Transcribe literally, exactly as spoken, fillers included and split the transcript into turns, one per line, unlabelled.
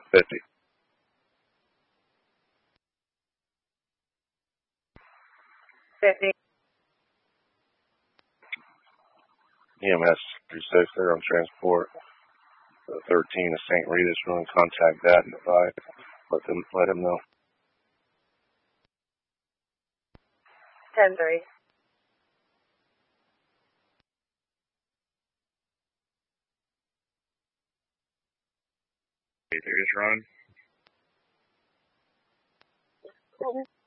fifty.
fifty.
E M S three six, they're on transport. The thirteen of Saint Rita's going to contact that and advise. Let them, let him know.
ten three.
There's Ron.